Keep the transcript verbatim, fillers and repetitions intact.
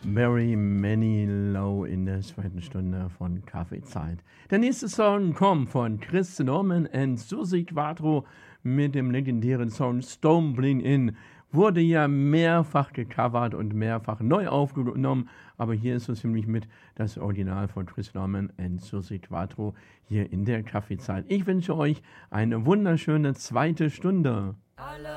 Very Many Low in der zweiten Stunde von Kaffeezeit. Der nächste Song kommt von Chris Norman und Susie Quattro mit dem legendären Song Stumbling In. Wurde ja mehrfach gecovert und mehrfach neu aufgenommen, aber hier ist so ziemlich mit das Original von Chris Norman und Susie Quattro hier in der Kaffeezeit. Ich wünsche euch eine wunderschöne zweite Stunde.